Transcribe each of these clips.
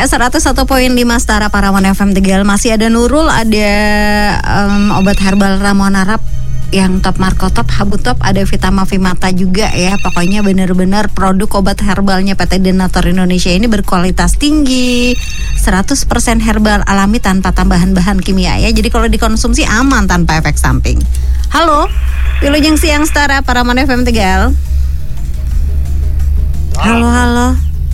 ya, 101.5 Setara Parawan FM Tegal. Masih ada Nurul, ada obat herbal ramuan Arab yang top Marco Top, Habu Top, ada Vitama Vimata juga ya. Pokoknya benar-benar produk obat herbalnya PT Denator Indonesia ini berkualitas tinggi, 100% herbal alami tanpa tambahan bahan kimia ya. Jadi kalau dikonsumsi aman tanpa efek samping. Halo, Wilujeng Siang Setara Parawan FM Tegal. Halo. Halo.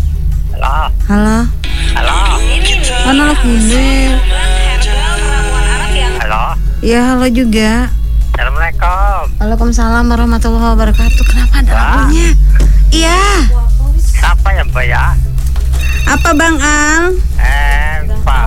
Mana lagunya? Halo. Ya, halo juga. Assalamualaikum. Waalaikumsalam warahmatullahi wabarakatuh. Kenapa ada lagunya? Iya. Siapa ya Mbak ya? Apa Bang Al? Pak.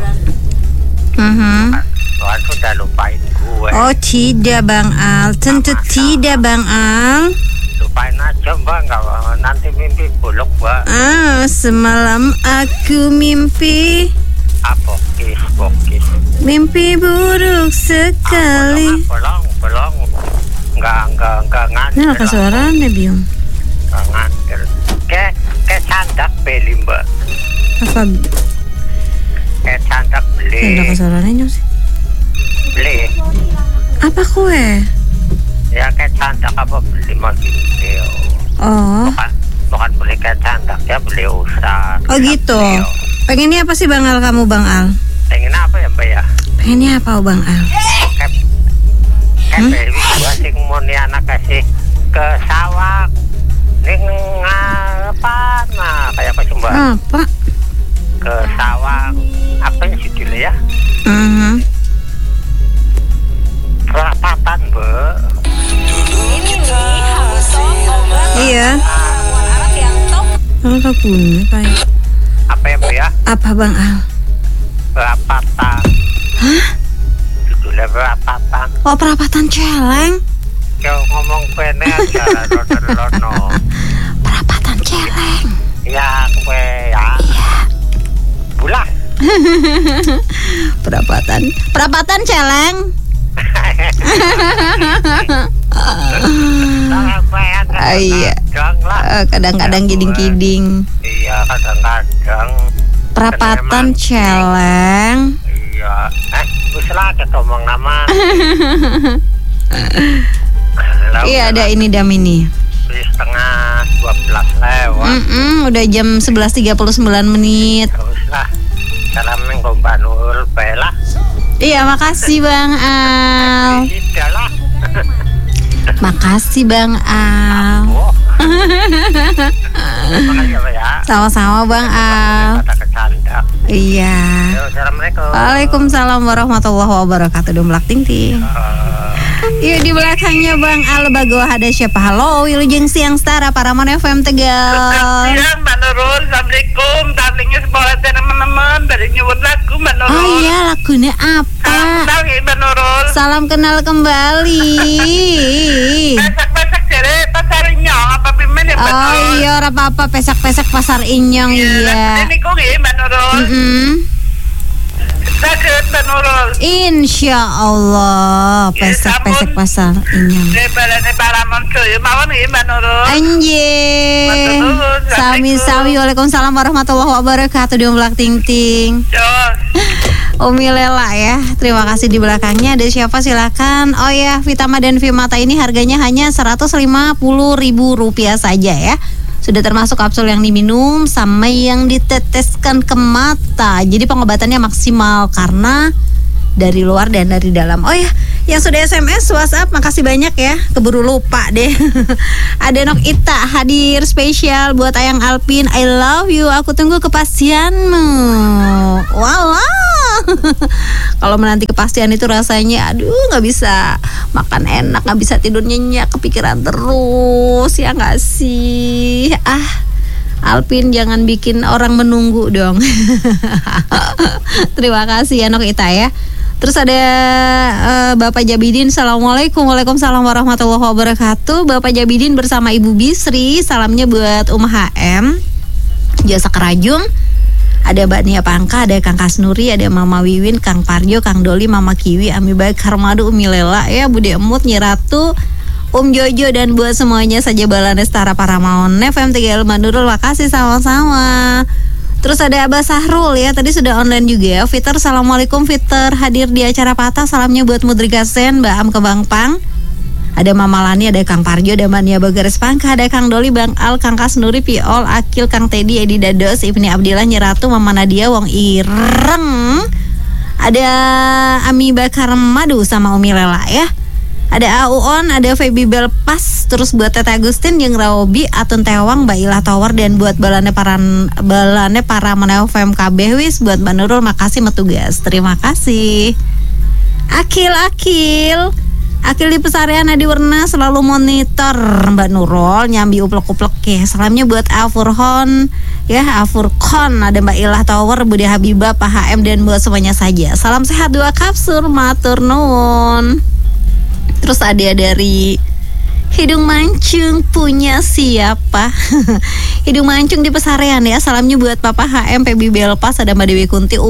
Tuhan sudah lupain gue. Oh tidak Bang Al, tentu tidak Bang Al. Lupain aja Mbak, nggak nanti mimpi buluk Mbak. Semalam aku mimpi. Bokis. Mimpi buruk sekali. Belum. Nggak nganter. Nah, kesuaraan deh Biung. Nggak nganter. Kayak candak beli Mbak. Apa? Kayak candak beli. Ada kesuaraannya sih. Beli. Apa kue? Ya kayak candak apa beli mau gitu. Oh. Bukan beli kayak candak ya, beli usah. Oh gitu. Pengennya apa sih Bang Al, kamu Bang Al? Pengen apa ya Mbak ya? Pengennya apa Bang Al? Kayak beli gua sing mau nih anak kasih ke sawah. Ning apa? Nah kayak apa sih Mbak? Apa? Ke sawah. Apa yang judulnya ya? Perapatan Mbak. Iya. Kalau lagunya Pak. Apa ya Mbak ya? Apa Bang Al? Perapatan. Hah? Judulnya perapatan. Oh, perapatan celeng. Kau ngomong kene aja rono. Perapatan celeng. Ya kue ya. Iya. Bulah. Perapatan celeng. Iya. Kadang-kadang kiding-kiding. Iya, kadang-kadang. Perapatan celeng. Iya. Wis lah ngomong nama. Iya, ada ini dam ini. Setengah 12 lewat. Udah jam 11.39 menit. Terus lah. Salam nang Mbak Nurul bae lah. Iya, makasih Bang Al. Tidak lah. Makasih Bang Al. Makasih ya. Sama-sama Bang Al. Kata kecandak. Iya. Assalamualaikum. Waalaikumsalam warahmatullahi wabarakatuh. Domlak ting ting. Iya, di belakangnya Bang Al Bagoa ada siapa? Halo, Wilujeng Siang Setara Parawan FM Tegal. Siang Mbak Nurul. Assalamualaikum. Darlingnya sekolah teman-teman. Dari nyuwun lagu Mbak Nurul. Oh iya, lagunya apa? Mbak Nurul. Salam kenal kembali. Pesak-pesak dari pasar Inyong apa pimen ya Mbak Nurul? Oh iya, ora apa-apa, pesak-pesak pasar Inyong iya. Ini kok nggih Mbak Nurul? Sakit Mbak Nurul. Insya Allah, pesak-pesak pasar Inyong. Balane Paramon Joyo mawon nggih Mbak Nurul. Anjir. Sami-sami. Waalaikumsalam warahmatullahi wabarakatuh. Domlak ting ting. Umi Lela ya. Terima kasih. Di belakangnya ada siapa, silakan. Oh ya, Vitama dan Vimata ini harganya hanya Rp150.000 saja ya. Sudah termasuk kapsul yang diminum sama yang diteteskan ke mata. Jadi pengobatannya maksimal karena dari luar dan dari dalam. Oh ya, yang sudah SMS, WhatsApp, makasih banyak ya. Keburu lupa deh. Ada Nok Ita hadir spesial buat Ayang Alpin. I love you. Aku tunggu kepastianmu. Wow. Kalau menanti kepastian itu rasanya aduh, nggak bisa makan enak, nggak bisa tidur nyenyak, kepikiran terus ya nggak sih. Alpin jangan bikin orang menunggu dong. Terima kasih ya Nok Ita ya. Terus ada Bapak Jabidin. Assalamualaikum. Waalaikumsalam warahmatullahi wabarakatuh. Bapak Jabidin bersama Ibu Bisri. Salamnya buat HM Jasa Kerajung. Ada Mbak Nia Pangka, ada Kang Kasnuri, ada Mama Wiwin, Kang Parjo, Kang Doli, Mama Kiwi, Ami Baik Harmadu, Umi Lela ya, Bude Emut, Nyi Ratu, Jojo, dan buat semuanya saja Balane Setara Parawan FM Tegal Nurul. Makasih sama-sama. Terus ada Abah Sahrul ya, tadi sudah online juga. Fiter, assalamualaikum Fiter, hadir di acara Patah. Salamnya buat Mudrika Sen, Mbak Am Kebangpang. Ada Mama Lani, ada Kang Parjo, ada Mania Bagaris Pangka, ada Kang Doli, Bang Al, Kang Kasnuri, Piol, Akil, Kang Teddy, Edi Dados, Ibni Abdillah, Nyeratu, Mama Nadia, Wong Ireng. Ada Ami Bakar Madu sama Umi Lela ya. Ada Auon, ada Feby Belpas, terus buat Tete Agustin, Jeung Raobi, Atun Tewang, Mbak Ilah Tower, dan buat balane para Maneo FMKB wis, buat Mbak Nurul, makasih metugas. Terima kasih. Akil di Pesarian Adi Warna selalu monitor Mbak Nurul, nyambi uplek-uplek ya. Salamnya buat Afurhon ya, Afurkon, ada Mbak Ilah Tower, Budi Habibah, Pak HM, dan buat semuanya saja. Salam sehat 2 kapsul, matur nuwun. Terus ada dari Hidung Mancung, punya siapa? Hidung Mancung di Pesarian ya. Salamnya buat Papa HM, PB Belpas, ada Mbak Dewi Kunti,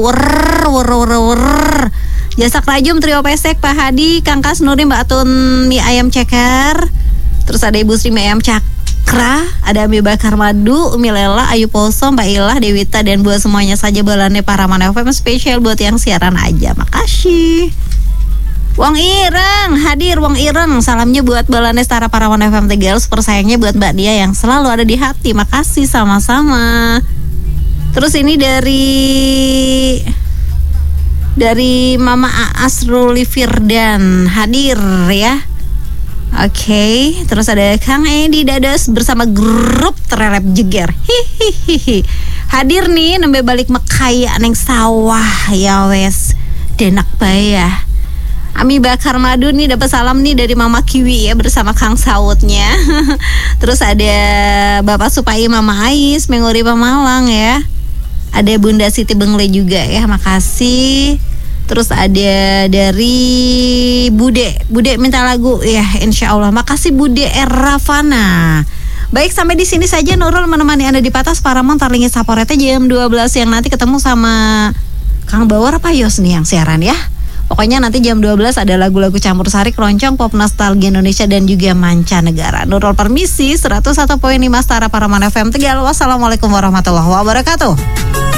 Jasa Rajum, Trio Pesek, Pak Hadi, Kang Kasnuri, Mbak Atun, Mie Ayam Ceker. Terus ada Ibu Sri Mie Ayam Cakra, ada Ami Bakar Madu, Umi Lela, Ayu Poso, Mbak Ilah, Dewita, dan buat semuanya saja balane para Maneo FM, spesial buat yang siaran aja. Makasih. Wong Ireng hadir, Wong Ireng, salamnya buat balane Setara Parawan FM Tegal. Super sayangnya buat Mbak Dia yang selalu ada di hati. Makasih sama-sama. Terus ini dari Mama Aas Ruli Firdan hadir ya. Oke, terus ada Kang Edi Dados bersama grup Terelep Jeger. Hihihi. Hadir nih nembe balik mekaya neng sawah ya wes. Denak bayah. Ami Bakar Madu nih dapat salam nih dari Mama Kiwi ya, bersama Kang Sautnya. Terus ada Bapak Supai, Mama Ais, Menguri Pemalang ya. Ada Bunda Siti Bengle juga ya, makasih. Terus ada dari Bude minta lagu ya, insya Allah. Makasih Bude Erravana. Baik, sampai di sini saja Nurul menemani Anda di Patas Paramount Tarlingi Saporete jam 12 yang nanti ketemu sama Kang Bawar apa Yos nih yang siaran ya. Pokoknya nanti jam 12 ada lagu-lagu campur sari, keroncong, pop nostalgia Indonesia dan juga mancanegara. Nurul permisi, 101.5 Setara Paraman FM Tegal. Wassalamualaikum warahmatullahi wabarakatuh.